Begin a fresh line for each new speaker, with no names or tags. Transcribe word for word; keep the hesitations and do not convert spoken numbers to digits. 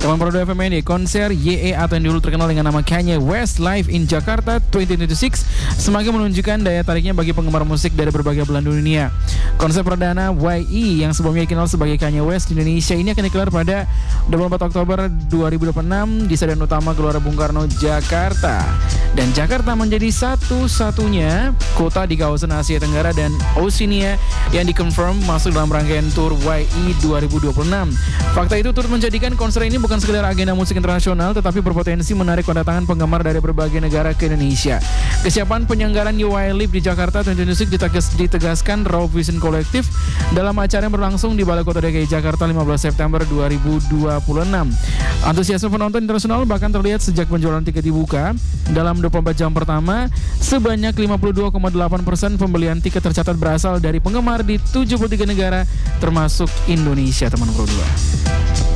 Teman Pro dua F M ini, konser Y E atau yang dulu terkenal dengan nama Kanye West Live in Jakarta dua ribu dua puluh enam semakin menunjukkan daya tariknya bagi penggemar musik dari berbagai belahan dunia. Konser perdana Y E yang sebelumnya dikenal sebagai Kanye West di Indonesia ini akan digelar pada dua puluh empat Oktober dua ribu dua puluh enam di Stadion Utama Gelora Bung Karno, Jakarta. Dan Jakarta menjadi satu-satunya kota di kawasan Asia Tenggara dan Oceania yang dikonfirm masuk dalam rangkaian tur Y E dua ribu dua puluh enam. Fakta itu turut menjadikan konser ini bukan sekedar agenda musik internasional, tetapi berpotensi menarik kedatangan penggemar dari berbagai negara ke Indonesia. Kesiapan penyelenggaraan U I Live di Jakarta dua ribu dua puluh enam ditegas, ditegaskan Raw Vision Collective dalam acara yang berlangsung di Balai Kota D K I Jakarta lima belas September dua ribu dua puluh enam. Antusiasme penonton internasional bahkan terlihat sejak penjualan tiket dibuka. Dalam dua puluh empat jam pertama, sebanyak lima puluh dua koma delapan persen pembelian tiket tercatat berasal dari penggemar di tujuh puluh tiga negara termasuk Indonesia, teman Pro dua.